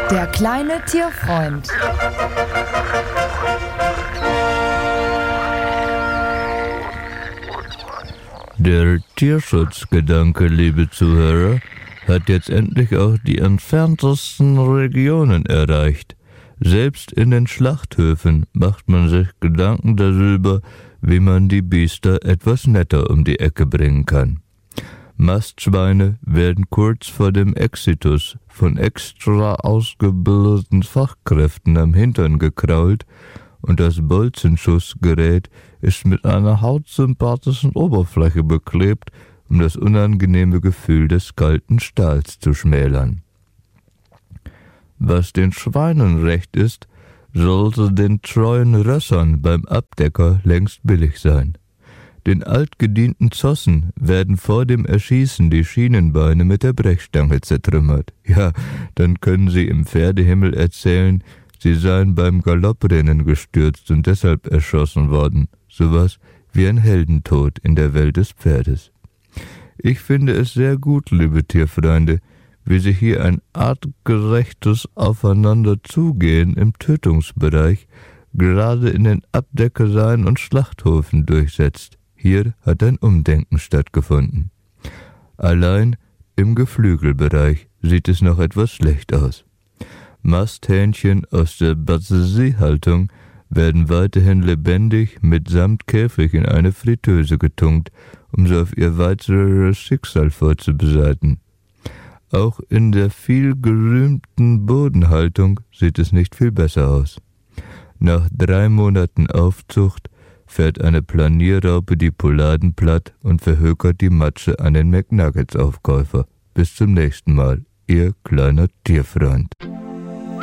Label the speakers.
Speaker 1: Der kleine Tierfreund.
Speaker 2: Der Tierschutzgedanke, liebe Zuhörer, hat jetzt endlich auch die entferntesten Regionen erreicht. Selbst in den Schlachthöfen macht man sich Gedanken darüber, wie man die Biester etwas netter um die Ecke bringen kann. Mastschweine werden kurz vor dem Exitus von extra ausgebildeten Fachkräften am Hintern gekrault und das Bolzenschussgerät ist mit einer hautsympathischen Oberfläche beklebt, um das unangenehme Gefühl des kalten Stahls zu schmälern. Was den Schweinen recht ist, sollte den treuen Rössern beim Abdecker längst billig sein. Den altgedienten Zossen werden vor dem Erschießen die Schienenbeine mit der Brechstange zertrümmert. Ja, dann können sie im Pferdehimmel erzählen, sie seien beim Galopprennen gestürzt und deshalb erschossen worden. Sowas wie ein Heldentod in der Welt des Pferdes. Ich finde es sehr gut, liebe Tierfreunde, wie sich hier ein artgerechtes Aufeinanderzugehen im Tötungsbereich gerade in den Abdeckereien und Schlachthöfen durchsetzt. Hier hat ein Umdenken stattgefunden. Allein im Geflügelbereich sieht es noch etwas schlecht aus. Masthähnchen aus der Battersee-Haltung werden weiterhin lebendig mitsamt Käfig in eine Fritteuse getunkt, um sie auf ihr weiteres Schicksal vorzubereiten. Auch in der viel gerühmten Bodenhaltung sieht es nicht viel besser aus. Nach 3 Monaten Aufzucht fährt eine Planierraupe die Pouladen platt und verhökert die Matsche an den McNuggets-Aufkäufer. Bis zum nächsten Mal, Ihr kleiner Tierfreund.